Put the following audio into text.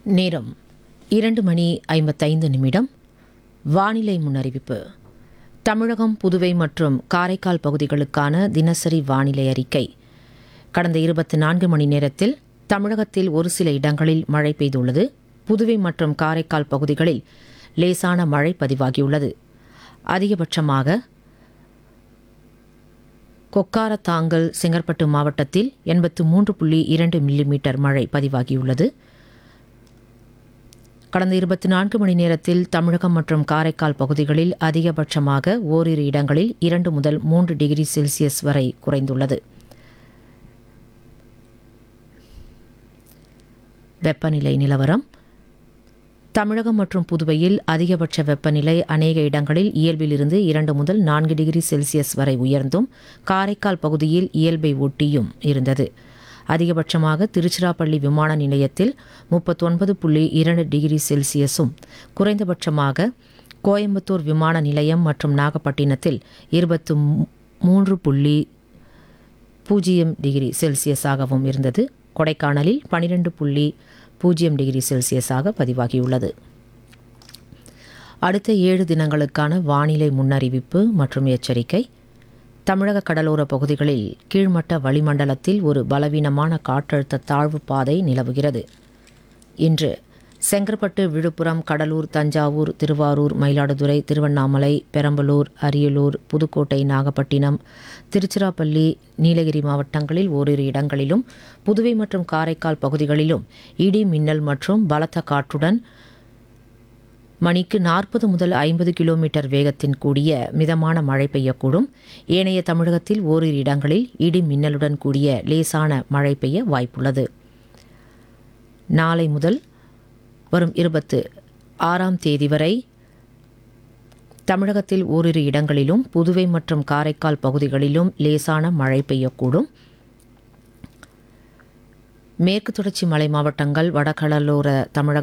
நேரம் 2:55. வானிலை முன்னறிவிப்பு. தமிழகம், புதுவை மற்றும் காரைக்கால் பகுதிகளுக்கான தினசரி வானிலை அறிக்கை. கடந்த 24 மணி நேரத்தில் தமிழகத்தில் ஒரு சில இடங்களில் மழை பெய்துள்ளது. புதுவை மற்றும் காரைக்கால் பகுதிகளில் லேசான மழை பதிவாகியுள்ளது. அதிகபட்சமாக கொக்காரத்தாங்கல், செங்கற்பட்டு மாவட்டத்தில் 83.2 மில்லிமீட்டர் மழை பதிவாகியுள்ளது. கடந்த 24 மணி நேரத்தில் தமிழகம் மற்றும் காரைக்கால் பகுதிகளில் அதிகபட்சமாக ஓரிரு இடங்களில் 2 முதல் 3 டிகிரி செல்சியஸ் வரை குறைந்துள்ளது. வெப்பநிலை நிலவரம். தமிழகம் மற்றும் புதுவையில் அதிகபட்ச வெப்பநிலை அநேக இடங்களில் இயல்பிலிருந்து 2 முதல் 4 டிகிரி செல்சியஸ் வரை உயர்ந்தும், காரைக்கால் பகுதியில் இயல்பை ஒட்டியும் இருந்தது. அதிகபட்சமாக திருச்சிராப்பள்ளி விமான நிலையத்தில் 39.2 டிகிரி செல்சியஸும், குறைந்தபட்சமாக கோயம்புத்தூர் விமான நிலையம் மற்றும் நாகப்பட்டினத்தில் 23.0 டிகிரி செல்சியஸாகவும் இருந்தது. கொடைக்கானலில் 12.0 டிகிரி செல்சியஸாக பதிவாகியுள்ளது. அடுத்த 7 தினங்களுக்கான வானிலை முன்னறிவிப்பு மற்றும் எச்சரிக்கை. தமிழக கடலோர பகுதிகளில் கீழ்மட்ட வளிமண்டலத்தில் ஒரு பலவீனமான காற்றழுத்த தாழ்வு பாதை நிலவுகிறது. இன்று செங்கற்பட்டு, விழுப்புரம், கடலூர், தஞ்சாவூர், திருவாரூர், மயிலாடுதுறை, திருவண்ணாமலை, பெரம்பலூர், அரியலூர், புதுக்கோட்டை, நாகப்பட்டினம், திருச்சிராப்பள்ளி, நீலகிரி மாவட்டங்களில் ஓரிரு இடங்களிலும், புதுவை மற்றும் காரைக்கால் பகுதிகளிலும் இடி, மின்னல் மற்றும் பலத்த காற்றுடன் மணிக்கு 40 முதல் 50 கிலோமீட்டர் வேகத்தின் கூடிய மிதமான மழை பெய்யக்கூடும். ஏனைய தமிழகத்தில் ஓரிரு இடங்களில் இடி, மின்னலுடன் கூடிய லேசான மழை பெய்ய வாய்ப்புள்ளது. நாளை முதல் வரும் 26ஆம் தேதி வரை தமிழகத்தில் ஓரிரு இடங்களிலும், புதுவை மற்றும் காரைக்கால் பகுதிகளிலும் லேசான மழை பெய்யக்கூடும். மேற்கு தொடர்ச்சி மலை மாவட்டங்கள், வடகடலோர தமிழக